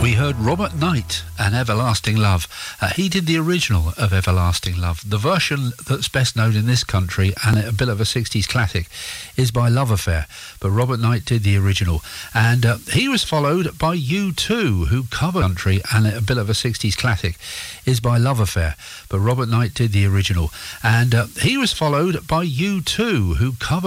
we heard Robert Knight and Everlasting Love. He did the original of Everlasting Love. The version that's best known in this country, and a bit of a 60s classic, is by Love Affair. But Robert Knight did the original. And he was followed by U2, who covered country, and a bit of a 60s classic, is by Love Affair. But Robert Knight did the original. And he was followed by U2, who covered